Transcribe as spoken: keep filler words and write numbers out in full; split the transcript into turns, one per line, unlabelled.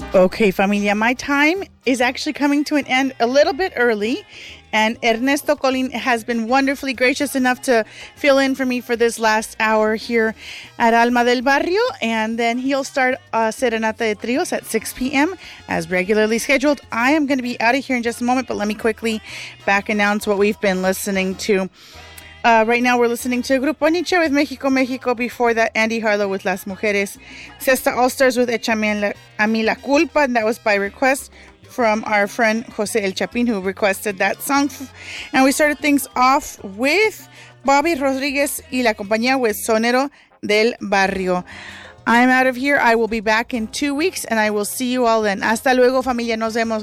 Okay, familia, my time is actually coming to an end a little bit early, and Ernesto Colin has been wonderfully gracious enough to fill in for me for this last hour here at Alma del Barrio, and then he'll start uh, Serenata de Trios at six p.m. as regularly scheduled. I am going to be out of here in just a moment, but let me quickly back announce what we've been listening to. Uh, right now, we're listening to Grupo Nietzsche with Mexico, Mexico. Before that, Andy Harlow with Las Mujeres. Cesta All-Stars with Échame a mí la culpa. And that was by request from our friend Jose El Chapin, who requested that song. And we started things off with Bobby Rodriguez y la compañía with Sonero del Barrio. I'm out of here. I will be back in two weeks, and I will see you all then. Hasta luego, familia. Nos vemos.